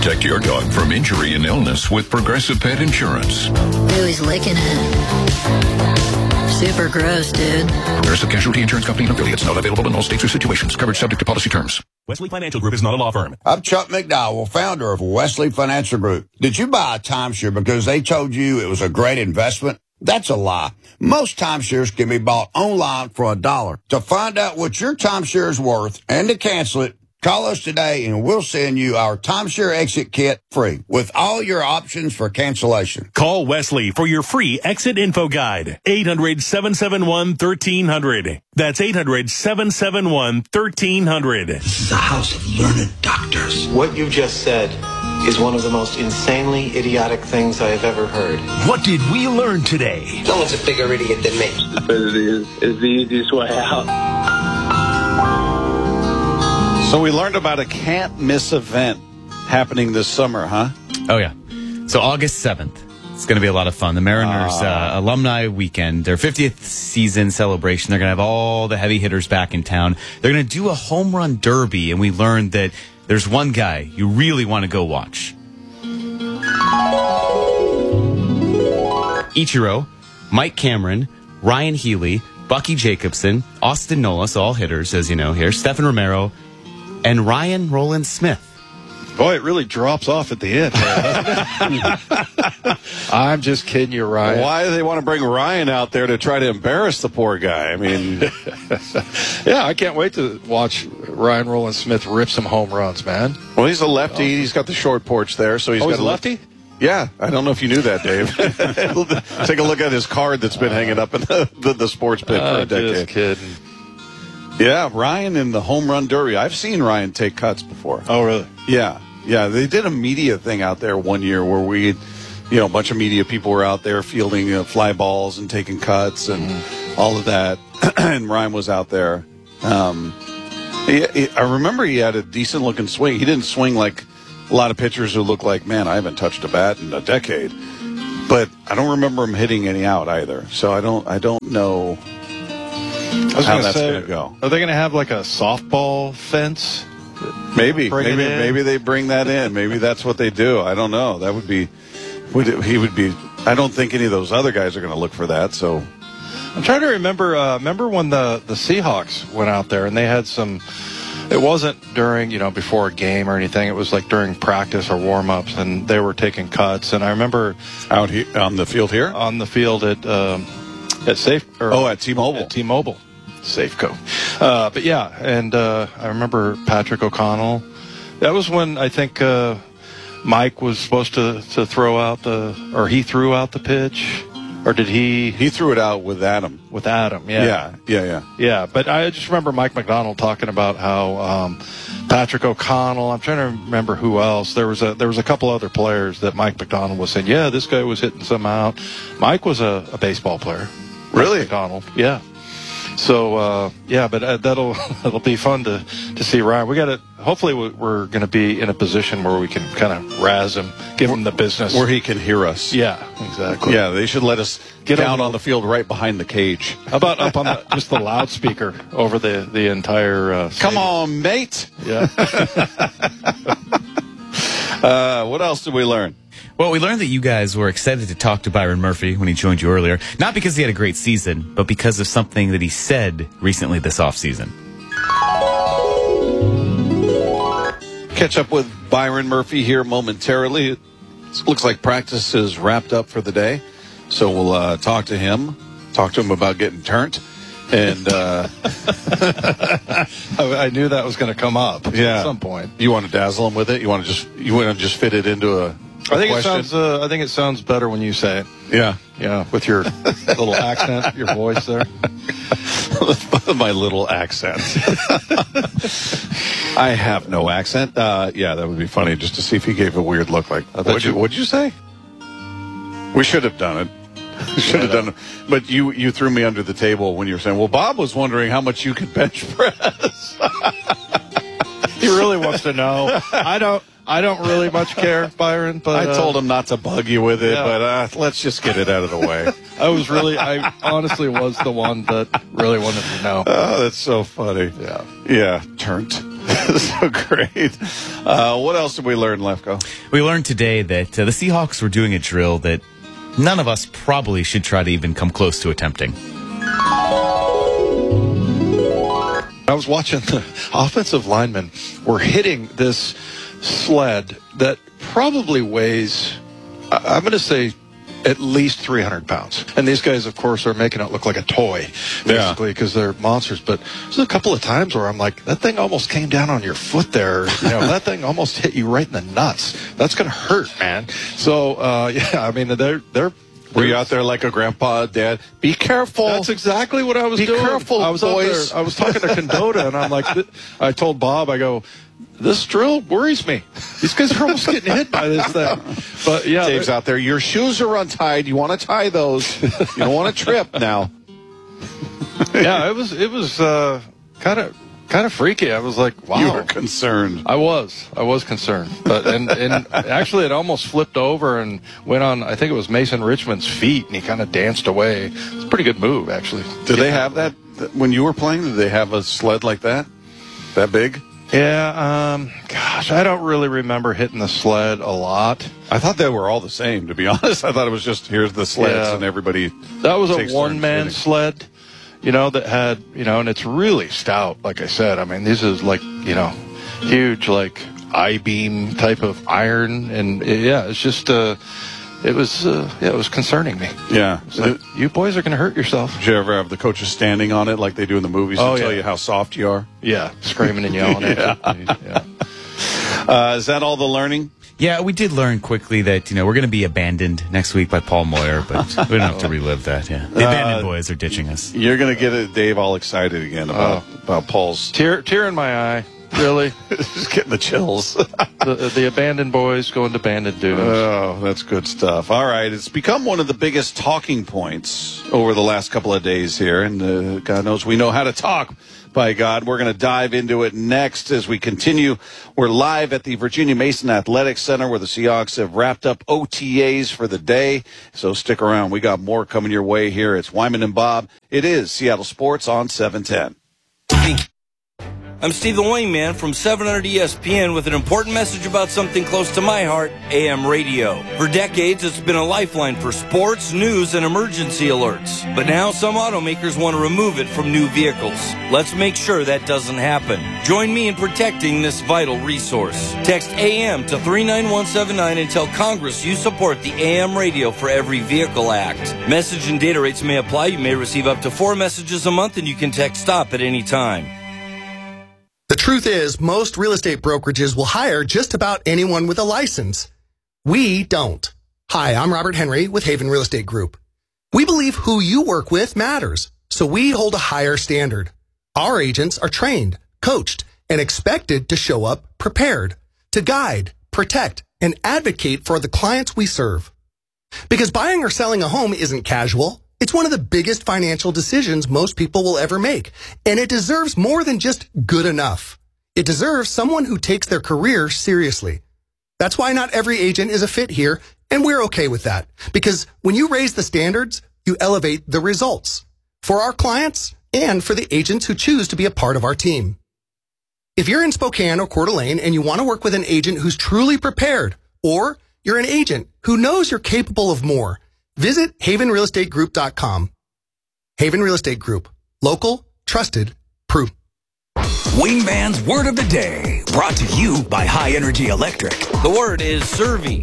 Protect your dog from injury and illness with Progressive Pet Insurance. Ooh, he's licking it. Super gross, dude. Progressive Casualty Insurance Company and affiliates. Not available in all states or situations. Coverage subject to policy terms. Wesley Financial Group is not a law firm. I'm Chuck McDowell, founder of Wesley Financial Group. Did you buy a timeshare because they told you it was a great investment? That's a lie. Most timeshares can be bought online for $1. To find out what your timeshare is worth and to cancel it, call us today and we'll send you our timeshare exit kit free with all your options for cancellation. Call Wesley for your free exit info guide. 800-771-1300. That's 800-771-1300. This is a house of learned doctors. What you just said is one of the most insanely idiotic things I have ever heard. What did we learn today? No one's a bigger idiot than me. Stupidity is the easiest way out. So we learned about a can't-miss event happening this summer, huh? Oh, yeah. So August 7th. It's going to be a lot of fun. The Mariners Alumni Weekend, their 50th season celebration. They're going to have all the heavy hitters back in town. They're going to do a home run derby, and we learned that there's one guy you really want to go watch. Ichiro, Mike Cameron, Ryan Healy, Bucky Jacobson, Austin Nola, so all hitters, as you know here, Stephen Romero, and Ryan Roland Smith. Boy, it really drops off at the end. I'm just kidding you, Ryan. Why do they want to bring Ryan out there to try to embarrass the poor guy? I mean, yeah, I can't wait to watch Ryan Roland Smith rip some home runs, man. Well, he's a lefty. He's got the short porch there, so he's got a lefty? Yeah, I don't know if you knew that, Dave. Take a look at his card that's been hanging up in the sports pit for a decade. Just kidding. Yeah, Ryan in the home run derby. I've seen Ryan take cuts before. Oh, really? Yeah. They did a media thing out there one year where a bunch of media people were out there fielding fly balls and taking cuts and all of that. And Ryan was out there. I remember he had a decent looking swing. He didn't swing like a lot of pitchers who look like, man, I haven't touched a bat in a decade. But I don't remember him hitting any out either. So I don't know how that's going to go. Are they going to have like a softball fence? Maybe they bring that in. Maybe that's what they do. I don't know. That would be. I don't think any of those other guys are going to look for that. So I'm trying to remember. Remember when the Seahawks went out there and they had some. It wasn't during before a game or anything. It was like during practice or warm ups, and they were taking cuts. And I remember out here on the field here on the field at T-Mobile. At T-Mobile. Safeco. But yeah, and I remember Patrick O'Connell. That was when I think Mike was supposed to throw out he threw out the pitch, or did he? He threw it out with Adam. With Adam, yeah. Yeah, but I just remember Mike McDonald talking about how Patrick O'Connell. I'm trying to remember who else. There was a couple other players that Mike McDonald was saying, yeah, this guy was hitting some out. Mike was a baseball player. Really? Mike McDonald, yeah. So but that'll be fun to see Ryan. Hopefully we're going to be in a position where we can kind of razz him, give him the business, where he can hear us. Yeah, exactly. Yeah, they should let us get down on the field right behind the cage. How about up on just the loudspeaker over the entire? Come on, mate. Yeah. What else did we learn? Well, we learned that you guys were excited to talk to Byron Murphy when he joined you earlier, not because he had a great season, but because of something that he said recently this offseason. Catch up with Byron Murphy here momentarily. It looks like practice is wrapped up for the day, so we'll talk to him about getting turned. And I knew that was going to come up at some point. You want to dazzle him with it? You want to just fit it into a question? I think it sounds better when you say it. Yeah, with your little accent, your voice there. My little accent. I have no accent. Yeah, that would be funny just to see if he gave a weird look. Like, what'd you say? We should have done it. Should have done it. But you threw me under the table when you were saying, well, Bob was wondering how much you could bench press. He really wants to know. I don't really much care, Byron. But I told him not to bug you with it, but let's just get it out of the way. I honestly was the one that really wanted to know. Oh, that's so funny. Yeah. Turned. So great. What else did we learn, Lefko? We learned today that the Seahawks were doing a drill that none of us probably should try to even come close to attempting. I was watching the offensive linemen were hitting this sled that probably weighs, I'm going to say, at least 300 pounds. And these guys, of course, are making it look like a toy, basically, because they're monsters. But there's a couple of times where I'm like, that thing almost came down on your foot there. You know, that thing almost hit you right in the nuts. That's going to hurt, man. So, I mean, they're Were you out there like a grandpa, dad? Be careful. That's exactly what I was doing. Be careful, I was boys. Out there, I was talking to Condota, and I'm like, I told Bob, I go, this drill worries me. These guys are almost getting hit by this thing. But yeah, Dave's out there. Your shoes are untied. You want to tie those. You don't want to trip now. Yeah, it was kind of freaky. I was like, wow. You were concerned. I was concerned. But and actually it almost flipped over and went on, I think it was Mason Richmond's feet, and he kind of danced away. It's a pretty good move, actually. Did they have that when you were playing? Did they have a sled like that? That big? Yeah, gosh, I don't really remember hitting the sled a lot. I thought they were all the same, to be honest. I thought it was just, here's the sleds, and everybody. That was a one-man sled, you know, that had, you know, and it's really stout, like I said. I mean, this is like, you know, huge, like, I-beam type of iron, and it's just, it was concerning me. Yeah. Like, you boys are going to hurt yourself. Did you ever have the coaches standing on it like they do in the movies to tell you how soft you are? Yeah, screaming and yelling at you. Yeah. Is that all the learning? Yeah, we did learn quickly that, you know, we're going to be abandoned next week by Paul Moyer, but we don't have to relive that, yeah. The abandoned boys are ditching us. You're going to get Dave all excited again about Paul's... Tear in my eye. Really? Just getting the chills. the abandoned boys going to abandoned dudes. Oh, that's good stuff. All right. It's become one of the biggest talking points over the last couple of days here. And God knows we know how to talk, by God. We're going to dive into it next as we continue. We're live at the Virginia Mason Athletic Center where the Seahawks have wrapped up OTAs for the day. So stick around. We got more coming your way here. It's Wyman and Bob. It is Seattle Sports on 710. I'm Steve the Wingman from 700 ESPN with an important message about something close to my heart, AM radio. For decades, it's been a lifeline for sports, news, and emergency alerts. But now some automakers want to remove it from new vehicles. Let's make sure that doesn't happen. Join me in protecting this vital resource. Text AM to 39179 and tell Congress you support the AM Radio for Every Vehicle Act. Message and data rates may apply. You may receive up to 4 messages a month, and you can text STOP at any time. The truth is, most real estate brokerages will hire just about anyone with a license. We don't. Hi, I'm Robert Henry with Haven Real Estate Group. We believe who you work with matters, so we hold a higher standard. Our agents are trained, coached, and expected to show up prepared, to guide, protect, and advocate for the clients we serve. Because buying or selling a home isn't casual. It's one of the biggest financial decisions most people will ever make, and it deserves more than just good enough. It deserves someone who takes their career seriously. That's why not every agent is a fit here, and we're okay with that, because when you raise the standards, you elevate the results for our clients and for the agents who choose to be a part of our team. If you're in Spokane or Coeur d'Alene and you want to work with an agent who's truly prepared, or you're an agent who knows you're capable of more, visit havenrealestategroup.com. Haven Real Estate Group. Local, trusted, proven. Wingman's Word of the Day. Brought to you by High Energy Electric. The word is Servy.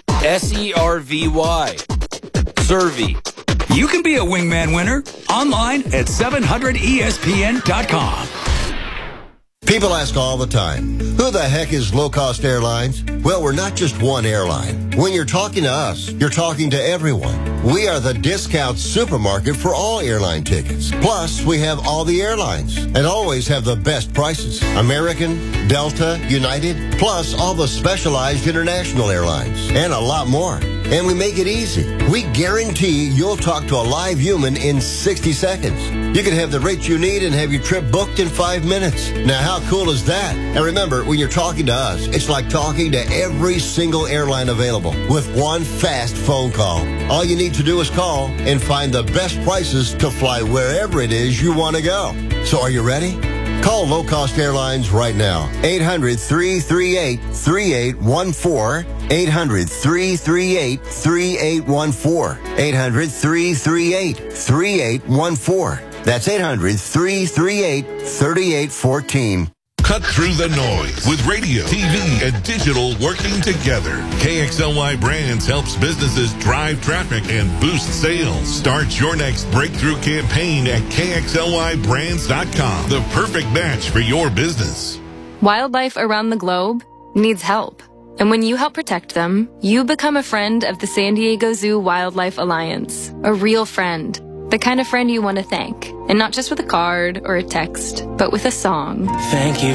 S-E-R-V-Y. Servy. You can be a Wingman winner online at 700ESPN.com. People ask all the time, who the heck is Low Cost Airlines? Well, we're not just one airline. When you're talking to us, you're talking to everyone. We are the discount supermarket for all airline tickets. Plus, we have all the airlines and always have the best prices. American, Delta, United, plus all the specialized international airlines and a lot more. And we make it easy. We guarantee you'll talk to a live human in 60 seconds. You can have the rates you need and have your trip booked in 5 minutes. Now, how cool is that? And remember, when you're talking to us, it's like talking to every single airline available with one fast phone call. All you need to do is call and find the best prices to fly wherever it is you want to go. So are you ready? Call Low Cost Airlines right now. 800-338-3814. 800-338-3814. 800-338-3814. That's 800-338-3814. Cut through the noise with radio, TV, and digital working together. KXLY Brands helps businesses drive traffic and boost sales. Start your next breakthrough campaign at KXLYBrands.com. The perfect match for your business. Wildlife around the globe needs help. And when you help protect them, you become a friend of the San Diego Zoo Wildlife Alliance. A real friend. The kind of friend you want to thank. And not just with a card or a text, but with a song. Thank you